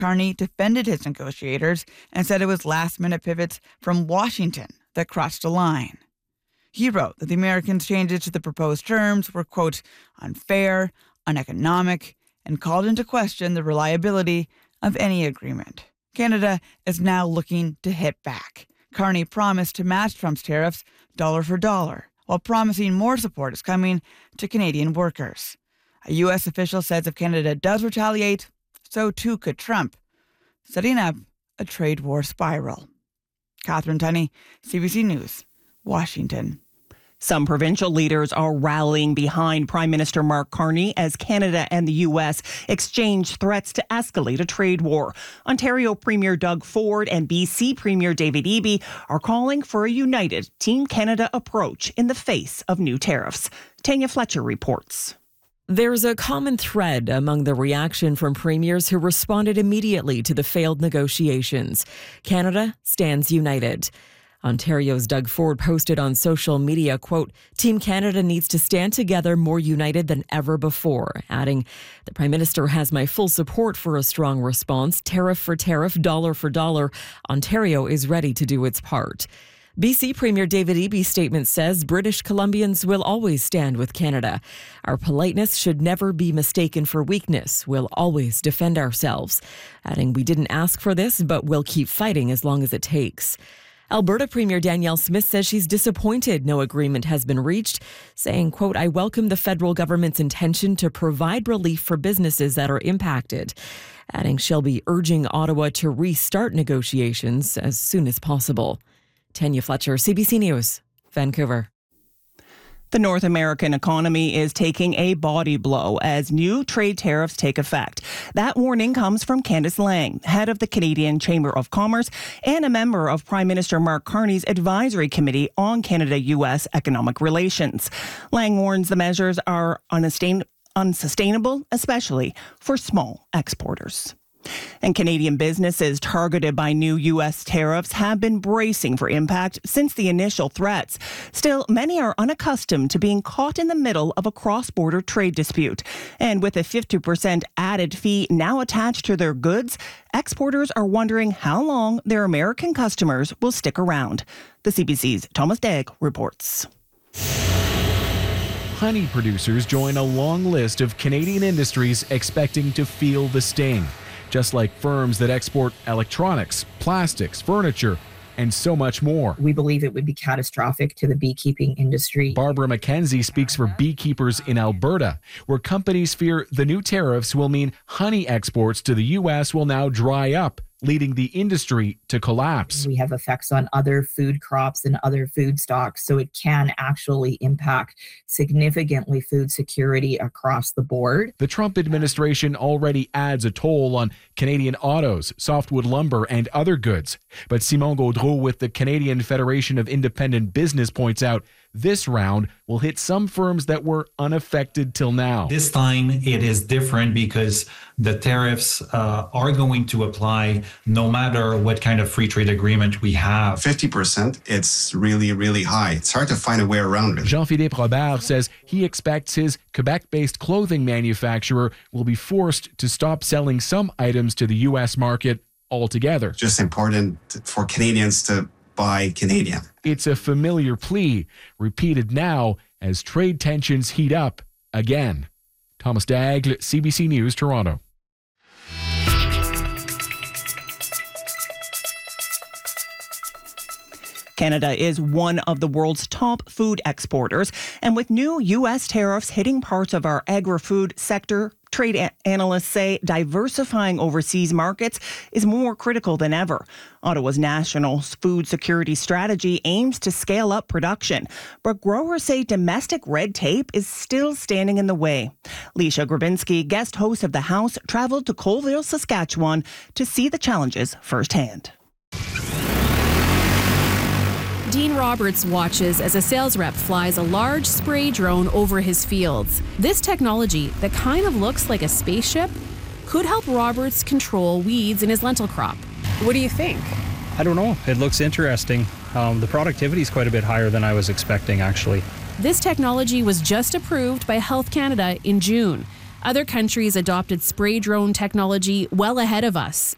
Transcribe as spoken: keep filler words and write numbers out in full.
Carney defended his negotiators and said it was last-minute pivots from Washington that crossed a line. He wrote that the Americans' changes to the proposed terms were, quote, unfair, uneconomic, and called into question the reliability of any agreement. Canada is now looking to hit back. Carney promised to match Trump's tariffs dollar for dollar, while promising more support is coming to Canadian workers. A U S official says if Canada does retaliate, so too could Trump, setting up a trade war spiral. Catherine Tunney, C B C News, Washington. Some provincial leaders are rallying behind Prime Minister Mark Carney as Canada and the U S exchange threats to escalate a trade war. Ontario Premier Doug Ford and B C Premier David Eby are calling for a united Team Canada approach in the face of new tariffs. Tanya Fletcher reports. There's a common thread among the reaction from premiers who responded immediately to the failed negotiations. Canada stands united. Ontario's Doug Ford posted on social media, quote, Team Canada needs to stand together more united than ever before, adding, the Prime Minister has my full support for a strong response, tariff for tariff, dollar for dollar. Ontario is ready to do its part. B C Premier David Eby's statement says British Columbians will always stand with Canada. Our politeness should never be mistaken for weakness. We'll always defend ourselves. Adding, we didn't ask for this, but we'll keep fighting as long as it takes. Alberta Premier Danielle Smith says she's disappointed no agreement has been reached, saying, quote, I welcome the federal government's intention to provide relief for businesses that are impacted. Adding she'll be urging Ottawa to restart negotiations as soon as possible. Tanya Fletcher, C B C News, Vancouver. The North American economy is taking a body blow as new trade tariffs take effect. That warning comes from Candice Lang, head of the Canadian Chamber of Commerce and a member of Prime Minister Mark Carney's Advisory Committee on Canada-U S Economic Relations. Lang warns the measures are unsustainable, especially for small exporters. And Canadian businesses targeted by new U S tariffs have been bracing for impact since the initial threats. Still, many are unaccustomed to being caught in the middle of a cross-border trade dispute. And with a fifty percent added fee now attached to their goods, exporters are wondering how long their American customers will stick around. The C B C's Thomas Dagg reports. Honey producers join a long list of Canadian industries expecting to feel the sting. Just like firms that export electronics, plastics, furniture, and so much more. We believe it would be catastrophic to the beekeeping industry. Barbara McKenzie speaks for beekeepers in Alberta, where companies fear the new tariffs will mean honey exports to the U S will now dry up, leading the industry to collapse. We have effects on other food crops and other food stocks, so it can actually impact significantly food security across the board. The Trump administration already adds a toll on Canadian autos, softwood lumber, and other goods. But Simon Gaudreau with the Canadian Federation of Independent Business points out this round will hit some firms that were unaffected till now. This time it is different because the tariffs uh, are going to apply no matter what kind of free trade agreement we have. fifty percent, it's really, really high. It's hard to find a way around it. Jean-Philippe Robert says he expects his Quebec-based clothing manufacturer will be forced to stop selling some items to the U S market altogether. Just important for Canadians to buy Canadian. It's a familiar plea, repeated now as trade tensions heat up again. Thomas Daigle, C B C News, Toronto. Canada is one of the world's top food exporters, and with new U S tariffs hitting parts of our agri-food sector, trade a- analysts say diversifying overseas markets is more critical than ever. Ottawa's national food security strategy aims to scale up production, but growers say domestic red tape is still standing in the way. Leisha Grabinski, guest host of The House, traveled to Colville, Saskatchewan to see the challenges firsthand. Dean Roberts watches as a sales rep flies a large spray drone over his fields. This technology, that kind of looks like a spaceship, could help Roberts control weeds in his lentil crop. What do you think? I don't know. It looks interesting. Um, the productivity is quite a bit higher than I was expecting, actually. This technology was just approved by Health Canada in June. Other countries adopted spray drone technology well ahead of us,